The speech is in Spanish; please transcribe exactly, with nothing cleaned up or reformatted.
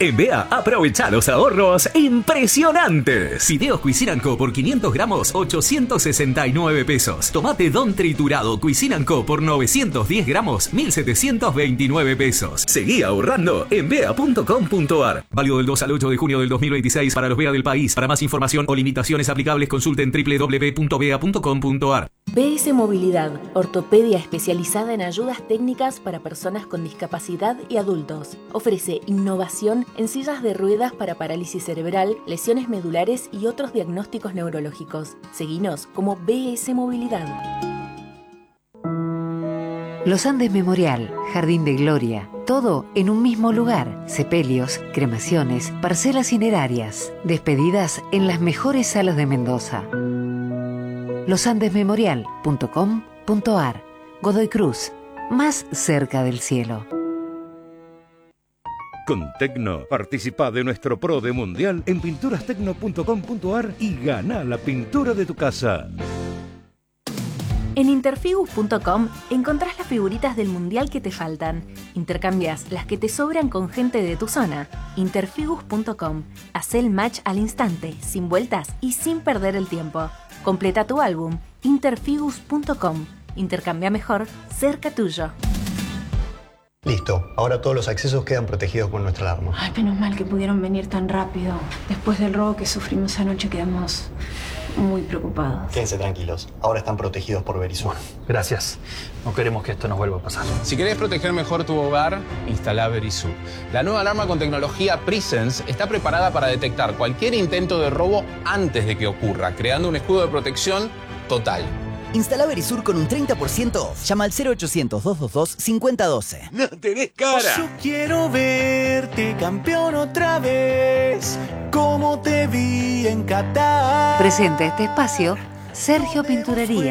En B E A, aprovecha los ahorros impresionantes. Fideos Cuisine and Co por quinientos gramos, ochocientos sesenta y nueve pesos. Tomate Don triturado Cuisine and Co por novecientos diez gramos, mil setecientos veintinueve pesos. Seguí ahorrando en bea punto com punto ar. Válido del dos al ocho de junio del dos mil veintiséis para los B E A del país. Para más información o limitaciones aplicables, consulten doble u doble u doble u punto bea punto com punto ar. B S Movilidad, ortopedia especializada en ayudas técnicas para personas con discapacidad y adultos. Ofrece innovación en sillas de ruedas para parálisis cerebral, lesiones medulares y otros diagnósticos neurológicos. Seguinos como B S Movilidad. Los Andes Memorial, Jardín de Gloria, todo en un mismo lugar. Sepelios, cremaciones, parcelas cinerarias, despedidas en las mejores salas de Mendoza. los andes memorial punto com punto ar. Godoy Cruz, más cerca del cielo. Con Tecno, participa de nuestro Pro de Mundial en pinturas tecno punto com punto ar y gana la pintura de tu casa. En interfigus punto com encontrás las figuritas del mundial que te faltan. Intercambias las que te sobran con gente de tu zona. interfigus punto com. Haz el match al instante, sin vueltas y sin perder el tiempo. Completa tu álbum. interfigus punto com. Intercambia mejor, cerca tuyo. Listo, ahora todos los accesos quedan protegidos con nuestra alarma. Ay, menos mal que pudieron venir tan rápido. Después del robo que sufrimos anoche quedamos muy preocupados. Quédense tranquilos, ahora están protegidos por Verisur. Gracias. No queremos que esto nos vuelva a pasar. Si querés proteger mejor tu hogar, instala Verisur. La nueva alarma con tecnología Presence está preparada para detectar cualquier intento de robo antes de que ocurra, creando un escudo de protección total. Instala Verisur con un treinta por ciento off. Llama al cero ochocientos, doscientos veintidós, cincuenta doce. ¡No tenés cara! Yo quiero verte campeón otra vez, como te vi en Qatar. Presenta este espacio Sergio Pinturería.